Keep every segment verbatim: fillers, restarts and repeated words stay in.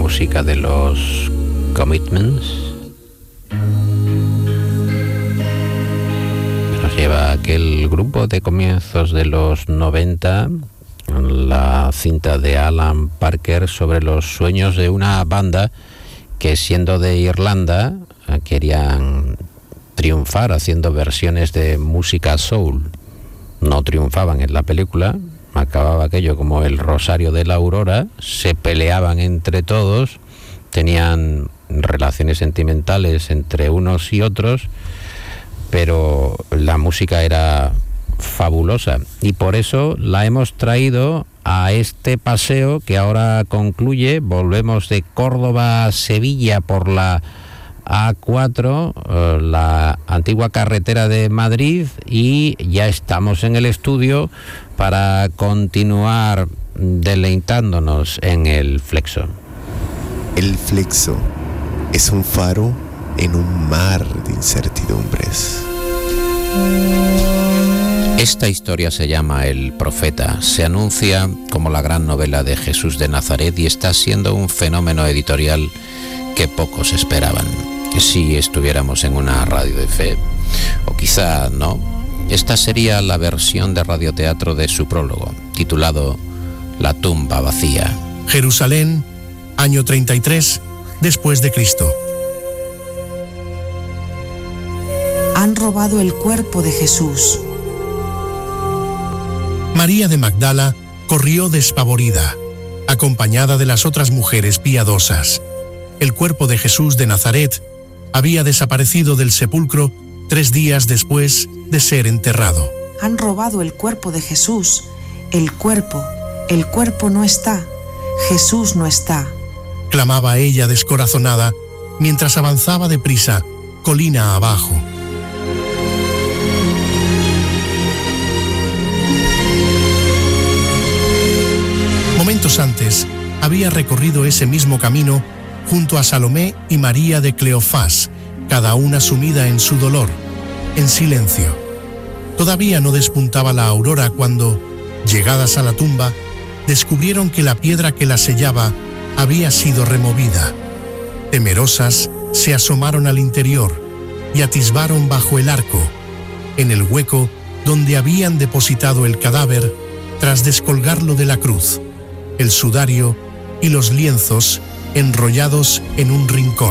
música de los Commitments. Nos lleva aquel grupo de comienzos de los noventa, la cinta de Alan Parker sobre los sueños de una banda que, siendo de Irlanda, querían triunfar haciendo versiones de música soul. No triunfaban en la película, acababa aquello como el Rosario de la Aurora, se peleaban entre todos, tenían relaciones sentimentales entre unos y otros, pero la música era fabulosa y por eso la hemos traído a este paseo que ahora concluye. Volvemos de Córdoba a Sevilla por la A cuatro, eh, la antigua carretera de Madrid, y ya estamos en el estudio para continuar deleitándonos en el Flexo. El Flexo es un faro en un mar de incertidumbres. Esta historia se llama El Profeta, se anuncia como la gran novela de Jesús de Nazaret y está siendo un fenómeno editorial que pocos esperaban. Si estuviéramos en una radio de fe, o quizá no, esta sería la versión de radioteatro de su prólogo, titulado La tumba vacía. Jerusalén, año treinta y tres después de Cristo. Han robado el cuerpo de Jesús. María de Magdala corrió despavorida, acompañada de las otras mujeres piadosas. El cuerpo de Jesús de Nazaret había desaparecido del sepulcro tres días después de ser enterrado. Han robado el cuerpo de Jesús. El cuerpo, el cuerpo no está. Jesús no está. Clamaba ella descorazonada mientras avanzaba deprisa, colina abajo. Momentos antes, había recorrido ese mismo camino junto a Salomé y María de Cleofás, cada una sumida en su dolor, en silencio. Todavía no despuntaba la aurora cuando, llegadas a la tumba, descubrieron que la piedra que la sellaba había sido removida. Temerosas, se asomaron al interior y atisbaron bajo el arco, en el hueco donde habían depositado el cadáver tras descolgarlo de la cruz, el sudario y los lienzos enrollados en un rincón.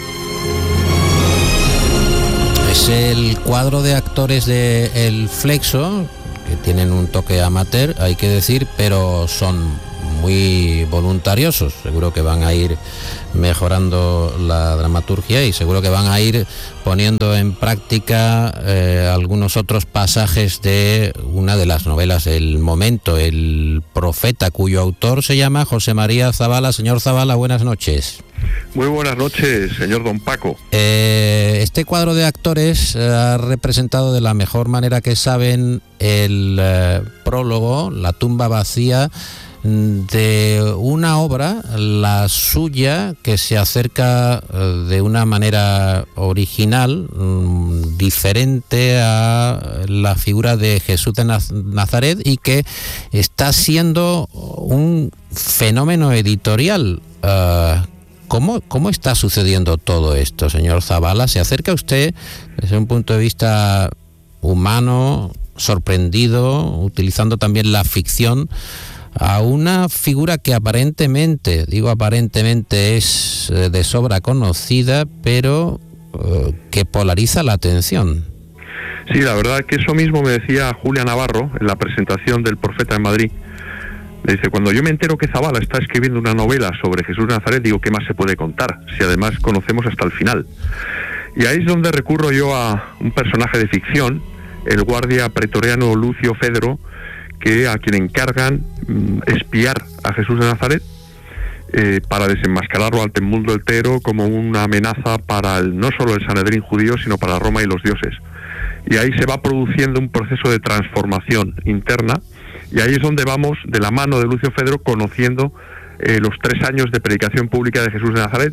Es el cuadro de actores de El Flexo, que tienen un toque amateur, hay que decir, pero son muy voluntariosos. Seguro que van a ir mejorando la dramaturgia y seguro que van a ir poniendo en práctica eh, algunos otros pasajes de una de las novelas del momento, El Profeta, cuyo autor se llama José María Zabala. Señor Zabala, buenas noches. Muy buenas noches, señor don Paco. Eh, este cuadro de actores eh, ha representado de la mejor manera que saben el eh, prólogo, La tumba vacía, de una obra, la suya, que se acerca de una manera original, diferente a la figura de Jesús de Nazaret, y que está siendo un fenómeno editorial. ¿Cómo, cómo está sucediendo todo esto, señor Zabala? ¿Se acerca usted desde un punto de vista humano, sorprendido, utilizando también la ficción, a una figura que aparentemente, digo aparentemente, es de sobra conocida, pero uh, que polariza la atención? Sí, la verdad es que eso mismo me decía Julia Navarro en la presentación del Profeta en Madrid. Le dice, cuando yo me entero que Zabala está escribiendo una novela sobre Jesús de Nazaret, digo, ¿qué más se puede contar? Si además conocemos hasta el final. Y ahí es donde recurro yo a un personaje de ficción, el guardia pretoriano Lucio Fedro, que a quien encargan mm, espiar a Jesús de Nazaret eh, para desenmascararlo ante el mundo entero como una amenaza para el, no solo el Sanedrín judío, sino para Roma y los dioses. Y ahí se va produciendo un proceso de transformación interna, y ahí es donde vamos de la mano de Lucio Fedro conociendo eh, los tres años de predicación pública de Jesús de Nazaret,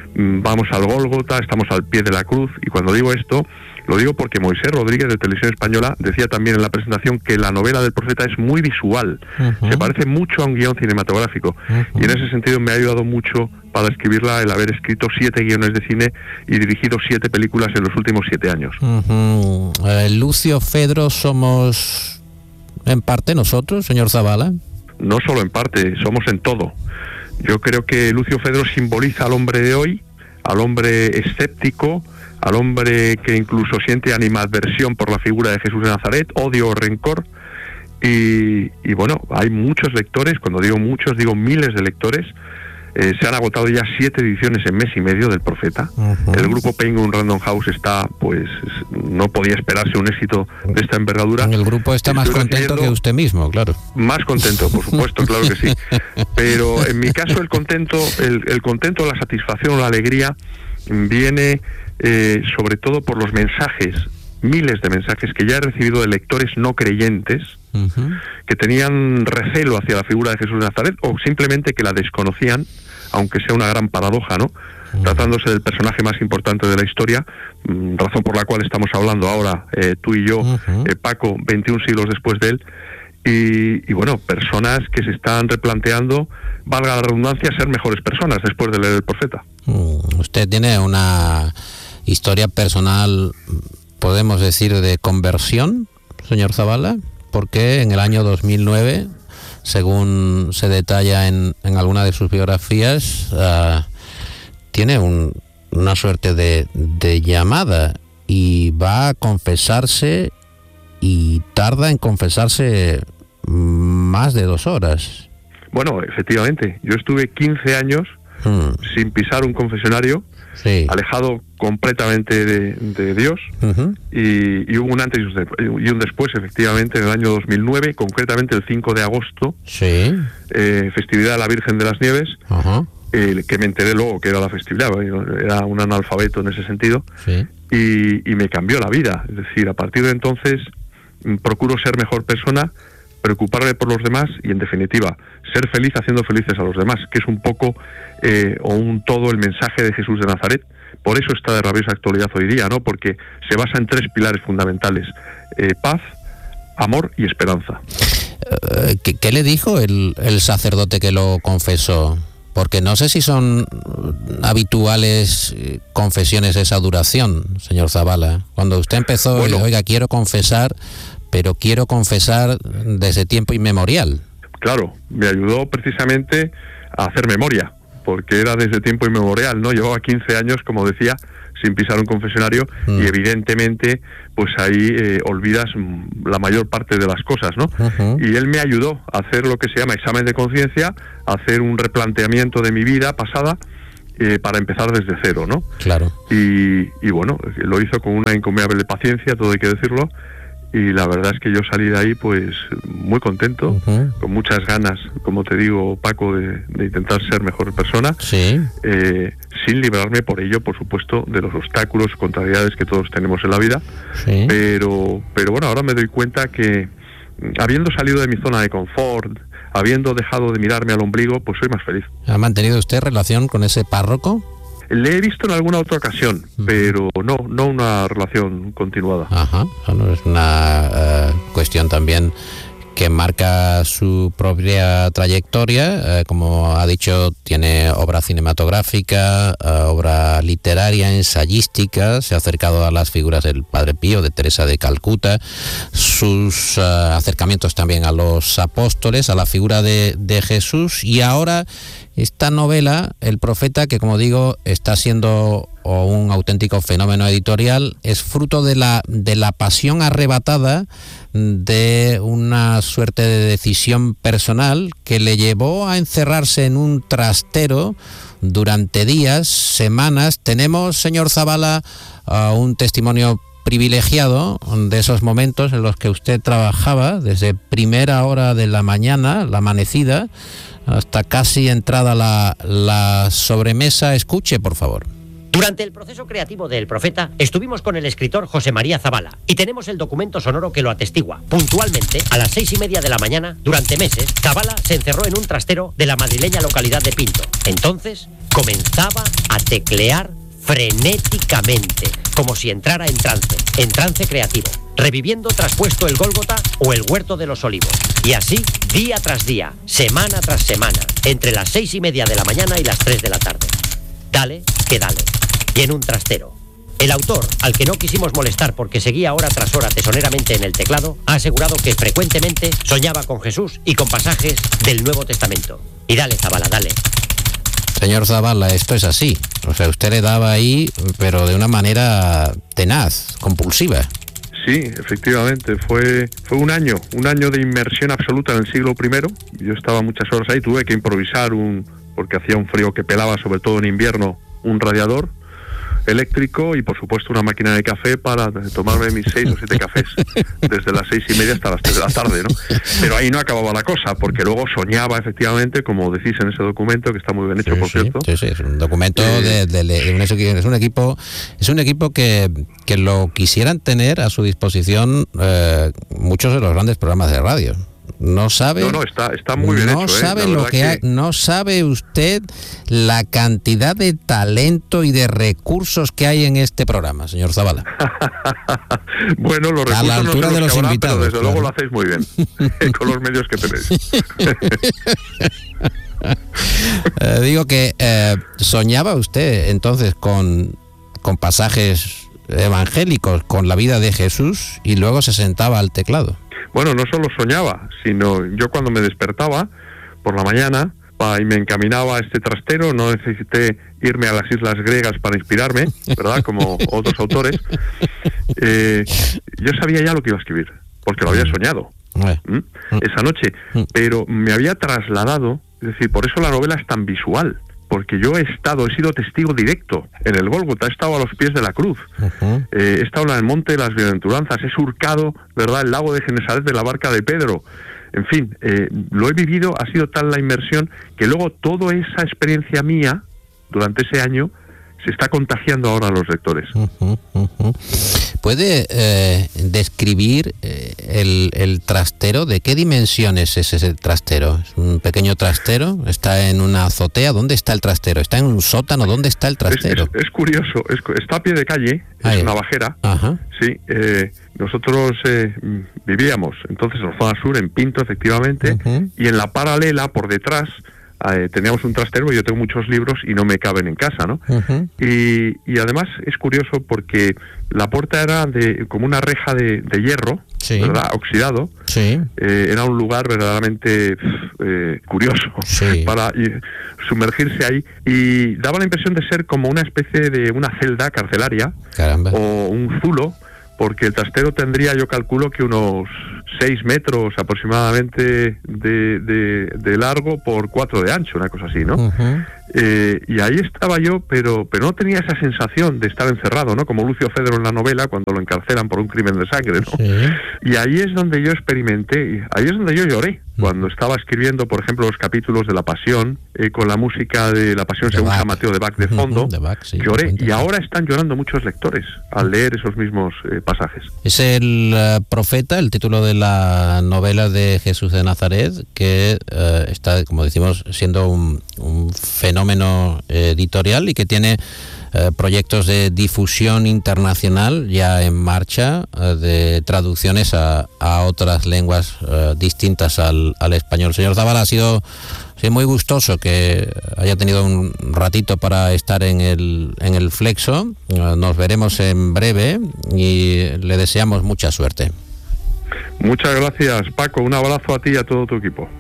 vamos al Gólgota, estamos al pie de la cruz, y cuando digo esto, lo digo porque Moisés Rodríguez de Televisión Española decía también en la presentación que la novela del profeta es muy visual, uh-huh. se parece mucho a un guión cinematográfico, uh-huh. y en ese sentido me ha ayudado mucho para escribirla el haber escrito siete guiones de cine y dirigido siete películas en los últimos siete años. Uh-huh. Eh, Lucio Fedro somos en parte nosotros, señor Zabala. No solo en parte, somos en todo. Yo creo que Lucio Fedro simboliza al hombre de hoy, al hombre escéptico, al hombre que incluso siente animadversión por la figura de Jesús de Nazaret, odio o rencor, y, y bueno, hay muchos lectores, cuando digo muchos, digo miles de lectores. Eh, se han agotado ya siete ediciones en mes y medio del profeta. Uh-huh. El grupo Penguin Random House está, pues, no podía esperarse un éxito de esta envergadura. El grupo está más contento que usted mismo, claro. Más contento, por supuesto, claro que sí. Pero en mi caso el contento, el, el contento, la satisfacción, la alegría viene eh, sobre todo por los mensajes, miles de mensajes que ya he recibido de lectores no creyentes, uh-huh. que tenían recelo hacia la figura de Jesús de Nazaret, o simplemente que la desconocían, aunque sea una gran paradoja, ¿no? Uh-huh. Tratándose del personaje más importante de la historia, mmm, razón por la cual estamos hablando ahora, eh, tú y yo, uh-huh. eh, Paco, veintiún siglos después de él, y, y bueno, personas que se están replanteando, valga la redundancia, ser mejores personas después de leer el profeta. Uh, usted tiene una historia personal, podemos decir, de conversión, señor Zabala, porque en el año dos mil nueve, según se detalla en, en alguna de sus biografías, uh, tiene un, una suerte de, de llamada y va a confesarse, y tarda en confesarse más de dos horas. Bueno, efectivamente, yo estuve quince años hmm. sin pisar un confesionario, sí. alejado completamente de, de Dios, uh-huh. y, y hubo un antes y un después, efectivamente, en el año dos mil nueve, concretamente el cinco de agosto, sí. eh, festividad de la Virgen de las Nieves, uh-huh. eh, que me enteré luego que era la festividad, era un analfabeto en ese sentido, sí. y, y me cambió la vida. Es decir, a partir de entonces procuro ser mejor persona, preocuparme por los demás y, en definitiva, ser feliz haciendo felices a los demás, que es un poco eh, o un todo el mensaje de Jesús de Nazaret. Por eso está de rabiosa actualidad hoy día, ¿no? Porque se basa en tres pilares fundamentales: eh, paz, amor y esperanza. Uh, ¿qué, ¿Qué le dijo el, el sacerdote que lo confesó? Porque no sé si son habituales confesiones de esa duración, señor Zabala. Cuando usted empezó, bueno, oiga, quiero confesar, pero quiero confesar desde tiempo inmemorial. Claro, me ayudó precisamente a hacer memoria, porque era desde tiempo inmemorial, ¿no? Llevaba quince años, como decía, sin pisar un confesionario, mm. y evidentemente, pues ahí eh, olvidas la mayor parte de las cosas, ¿no? Uh-huh. Y él me ayudó a hacer lo que se llama examen de conciencia, a hacer un replanteamiento de mi vida pasada, eh, para empezar desde cero, ¿no? Claro. Y, y bueno, lo hizo con una encomiable paciencia, todo hay que decirlo, y la verdad es que yo salí de ahí pues muy contento, uh-huh. con muchas ganas, como te digo, Paco, de, de intentar ser mejor persona, sí. eh, sin librarme por ello, por supuesto, de los obstáculos, contrariedades que todos tenemos en la vida, sí. pero, pero bueno, ahora me doy cuenta que, habiendo salido de mi zona de confort, habiendo dejado de mirarme al ombligo, pues soy más feliz. ¿Ha mantenido usted relación con ese párroco? Le he visto en alguna otra ocasión, uh-huh. pero no no una relación continuada. Ajá, bueno, es una uh, cuestión también que marca su propia trayectoria. Eh, como ha dicho, tiene obra cinematográfica, eh, obra literaria, ensayística, se ha acercado a las figuras del Padre Pío, de Teresa de Calcuta, sus eh, acercamientos también a los apóstoles, a la figura de, de Jesús, y ahora esta novela, El Profeta, que como digo, está siendo o un auténtico fenómeno editorial, es fruto de la, de la pasión arrebatada de una suerte de decisión personal que le llevó a encerrarse en un trastero durante días, semanas. Tenemos, señor Zabala, uh, un testimonio privilegiado de esos momentos en los que usted trabajaba desde primera hora de la mañana, la amanecida, hasta casi entrada la, la sobremesa. Escuche, por favor. Durante el proceso creativo de El Profeta, estuvimos con el escritor José María Zabala y tenemos el documento sonoro que lo atestigua. Puntualmente, a las seis y media de la mañana, durante meses, Zabala se encerró en un trastero de la madrileña localidad de Pinto. Entonces comenzaba a teclear frenéticamente, como si entrara en trance, en trance creativo, reviviendo traspuesto el Gólgota o el Huerto de los Olivos. Y así, día tras día, semana tras semana, entre las seis y media de la mañana y las tres de la tarde. Dale, que dale. Y en un trastero. El autor, al que no quisimos molestar porque seguía hora tras hora tesoneramente en el teclado, ha asegurado que frecuentemente soñaba con Jesús y con pasajes del Nuevo Testamento. Y dale, Zabala, dale. Señor Zabala, esto es así. O sea, usted le daba ahí, pero de una manera tenaz, compulsiva. Sí, efectivamente, fue fue un año, un año de inmersión absoluta en el siglo primero. Yo estaba muchas horas ahí, tuve que improvisar, un porque hacía un frío que pelaba, sobre todo en invierno, un radiador eléctrico y por supuesto una máquina de café para tomarme mis seis o siete cafés desde las seis y media hasta las tres de la tarde, ¿no? Pero ahí no acababa la cosa, porque luego soñaba efectivamente, como decís en ese documento, que está muy bien hecho, sí, por sí, cierto. Sí, sí, es un documento eh, de, de, de un, es un equipo, es un equipo que, que lo quisieran tener a su disposición eh, muchos de los grandes programas de radio. No sabe, no, no, está, está muy bien no hecho, sabe ¿eh? lo que, que... Hay, no sabe usted la cantidad de talento y de recursos que hay en este programa, señor Zabala. Bueno, los recursos a la altura no sé de los habrá, invitados, pero desde claro. luego lo hacéis muy bien con los medios que tenéis. eh, digo que eh, soñaba usted entonces con, con pasajes evangélicos, con la vida de Jesús, y luego se sentaba al teclado. Bueno, no solo soñaba, sino yo cuando me despertaba por la mañana pa, y me encaminaba a este trastero, no necesité irme a las islas griegas para inspirarme, ¿verdad? Como otros autores. Eh, yo sabía ya lo que iba a escribir, porque lo había soñado ¿Mm? esa noche, pero me había trasladado, es decir, por eso la novela es tan visual. Porque yo he estado, he sido testigo directo en el Gólgota, he estado a los pies de la cruz, uh-huh. eh, he estado en el monte de las bienaventuranzas, he surcado, ¿verdad?, el lago de Genesaret de la barca de Pedro. En fin, eh, lo he vivido, ha sido tal la inmersión que luego toda esa experiencia mía durante ese año se está contagiando ahora a los lectores. Uh-huh, uh-huh. ¿Puede eh, describir eh, el, el trastero? ¿De qué dimensiones es ese trastero? ¿Es un pequeño trastero? ¿Está en una azotea? ¿Dónde está el trastero? ¿Está en un sótano? ¿Dónde está el trastero? Es, es, es curioso, es, está a pie de calle, es Ay, una bajera. Ajá. Sí, eh, nosotros eh, vivíamos entonces en la zona sur, en Pinto, efectivamente, uh-huh. y en la paralela, por detrás, Eh, teníamos un trastero, yo tengo muchos libros y no me caben en casa, ¿no? Uh-huh. Y, y además es curioso porque la puerta era de como una reja de, de hierro, sí. ¿verdad? Oxidado. Sí. Eh, era un lugar verdaderamente eh, curioso sí. para y, sumergirse ahí, y daba la impresión de ser como una especie de una celda carcelaria. Caramba. O un zulo, porque el trastero tendría, yo calculo que unos seis metros aproximadamente de, de, de largo por cuatro de ancho, una cosa así, ¿no? Uh-huh. Eh, y ahí estaba yo, pero pero no tenía esa sensación de estar encerrado, ¿no? Como Lucio Fedro en la novela, cuando lo encarcelan por un crimen de sangre, ¿no? Sí. Y ahí es donde yo experimenté, ahí es donde yo lloré, uh-huh. cuando estaba escribiendo, por ejemplo, los capítulos de La Pasión, eh, con la música de La Pasión de según Bach. San Mateo de Bach de fondo, uh-huh. de Bach, sí, lloré, y ahora están llorando muchos lectores al leer esos mismos eh, pasajes. Es el uh, profeta, el título de la novela de Jesús de Nazaret, que uh, está, como decimos, siendo un, un fenómeno editorial y que tiene eh, proyectos de difusión internacional ya en marcha, eh, de traducciones a, a otras lenguas eh, distintas al, al español. Señor Zabala, ha sido sí, muy gustoso que haya tenido un ratito para estar en el, en el Flexo. Eh, nos veremos en breve y le deseamos mucha suerte. Muchas gracias, Paco. Un abrazo a ti y a todo tu equipo.